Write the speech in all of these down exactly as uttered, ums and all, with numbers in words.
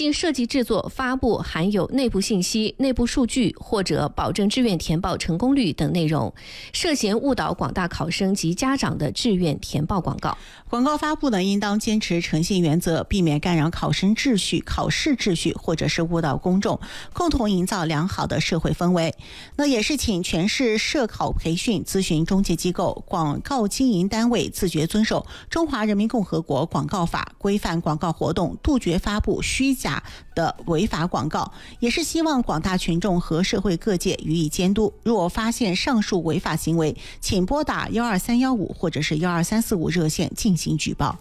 进设计制作、发布含有内部信息、内部数据或者保证志愿填报成功率等内容，涉嫌误导广大考生及家长的志愿填报广告。 广告发布呢，应当坚持诚信原则，避免干扰考生秩序、考试秩序，或者是误导公众，共同营造良好的社会氛围。那也是请全市社考培训咨询中介机构、广告经营单位自觉遵守《中华人民共和国广告法》，规范广告活动，杜绝发布虚假的违法广告。也是希望广大群众和社会各界予以监督。若发现上述违法行为，请拨打幺二三幺五或者是幺二三四五热线进行举报。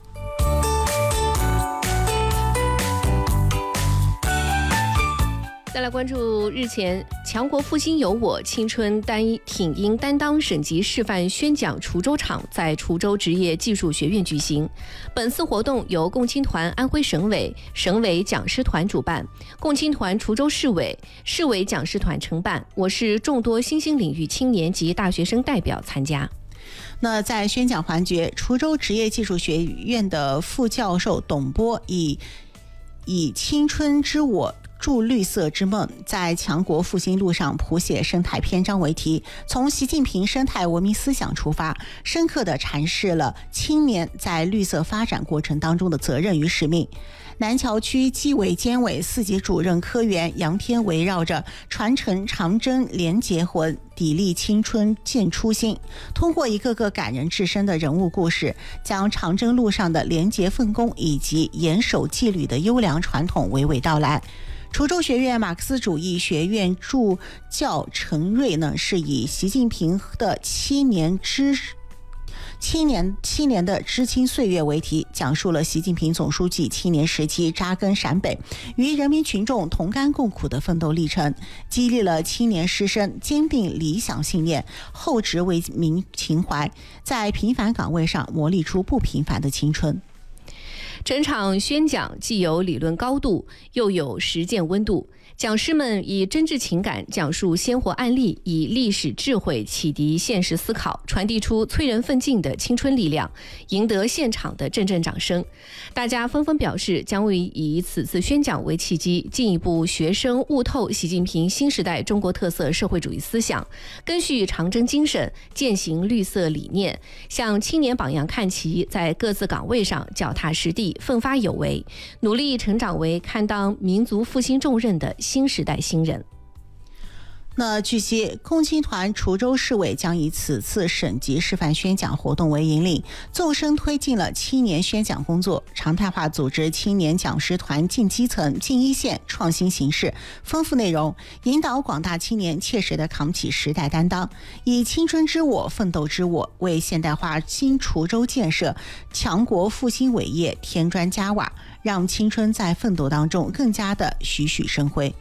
再来关注日前强国复兴有我青春单挺英担当省级示范宣讲滁州场在滁州职业技术学院举行。本次活动由共青团安徽省委、省委讲师团主办，共青团滁州市委、市委讲师团承办，我市众多新兴领域青年及大学生代表参加。 那在宣讲环节，滁州职业技术学院的副教授董波以以青春之我筑绿色之梦，在强国复兴路上谱写生态篇章为题，从习近平生态文明思想出发，深刻地阐释了青年在绿色发展过程当中的责任与使命。南桥区纪委监委四级主任科员杨天围绕着传承长征联结魂、砥砺青春见初心，通过一个个感人至深的人物故事，将长征路上的廉洁奉公以及严守纪律的优良传统娓娓道来。滁州学院马克思主义学院助教陈瑞呢，是以习近平的七年之七年七年的知青岁月为题，讲述了习近平总书记七年时期扎根陕北，与人民群众同甘共苦的奋斗历程，激励了青年师生坚定理想信念、厚植为民情怀，在平凡岗位上磨砺出不平凡的青春。 整场宣讲既有理论高度，又有实践温度。讲师们以真挚情感讲述鲜活案例，以历史智慧启迪现实思考，传递出催人奋进的青春力量，赢得现场的阵阵掌声。大家纷纷表示，将会以此次宣讲为契机，进一步学生悟透习近平新时代中国特色社会主义思想，根续长征精神，践行绿色理念，向青年榜样看齐，在各自岗位上脚踏实地，奋发有为，努力成长为堪当民族复兴重任的新时代新人。 那据悉，共青团滁州市委将以此次省级示范宣讲活动为引领，纵深推进了青年宣讲工作，常态化组织青年讲师团进基层、进一线，创新形式、丰富内容，引导广大青年切实地扛起时代担当，以青春之我、奋斗之我，为现代化新滁州建设、强国复兴伟业添砖加瓦，让青春在奋斗当中更加的栩栩生辉。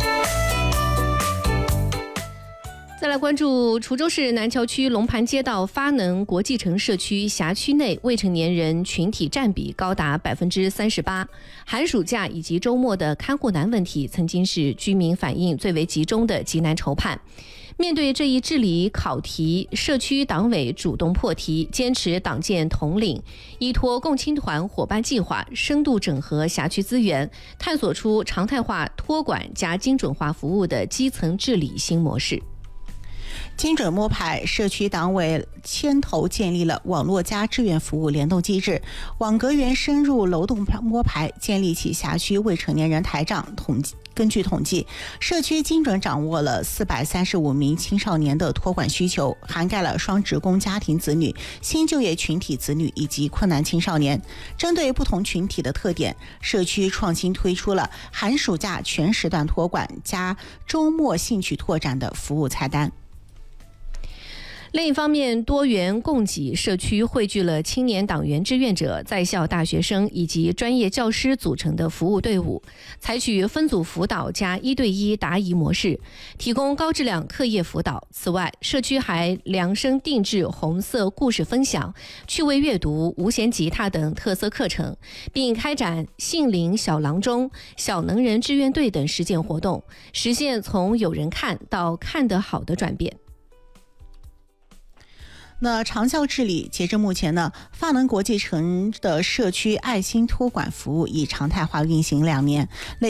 再来关注滁州市南桥区龙盘街道发能国际城社区辖区内未成年人群体占比高达百分之三十八，寒暑假以及周末的看护难问题曾经是居民反映最为集中的急难愁盼。面对这一治理考题，社区党委主动破题，坚持党建统领，依托共青团伙伴计划，深度整合辖区资源，探索出常态化托管加精准化服务的基层治理新模式。 精准摸排，社区党委牵头建立了网络加志愿服务联动机制，网格员深入楼栋摸排，建立起辖区未成年人台账。统计根据统计，社区精准掌握了四百三十五名青少年的托管需求，涵盖了双职工家庭子女、新就业群体子女以及困难青少年。针对不同群体的特点，社区创新推出了寒暑假全时段托管加周末兴趣拓展的服务菜单。 另一方面，多元供给社区汇聚了青年党员志愿者、在校大学生以及专业教师组成的服务队伍，采取分组辅导加一对一答疑模式，提供高质量课业辅导。此外，社区还量身定制红色故事分享、趣味阅读、无弦吉他等特色课程，并开展杏林小郎中、小能人志愿队等实践活动，实现从有人看到看得好的转变。 那长效治理，截至目前呢，发能国际城的社区爱心托管服务已常态化运行两年，